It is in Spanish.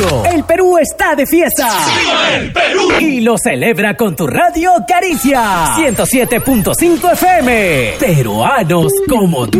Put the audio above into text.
Radio. El Perú está de fiesta. ¡Viva el Perú! Y lo celebra con tu radio Caricia. 107.5 FM. Peruanos como tú.